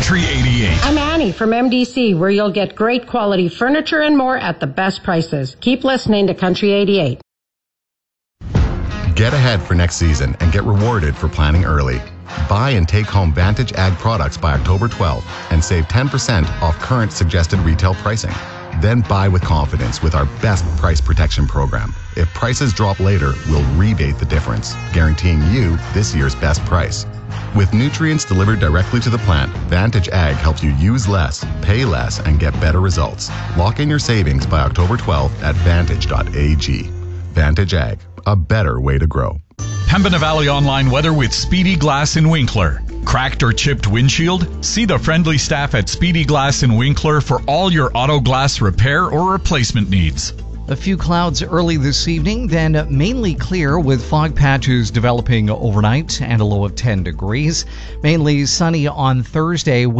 Country 88. I'm Annie from MDC, where you'll get great quality furniture and more at the best prices. Keep listening to Country 88. Get ahead for next season and get rewarded for planning early. Buy and take home Vantage Ag products by October 12th and save 10% off current suggested retail pricing. Then buy with confidence with our best price protection program. If prices drop later, we'll rebate the difference, guaranteeing you this year's best price. With nutrients delivered directly to the plant, Vantage Ag helps you use less, pay less, and get better results. Lock in your savings by October 12th at vantage.ag. Vantage Ag, a better way to grow. Pembina Valley Online weather with Speedy Glass in Winkler. Cracked or chipped windshield? See the friendly staff at Speedy Glass in Winkler for all your auto glass repair or replacement needs. A few clouds early this evening, then mainly clear with fog patches developing overnight and a low of 10 degrees. Mainly sunny on Thursday.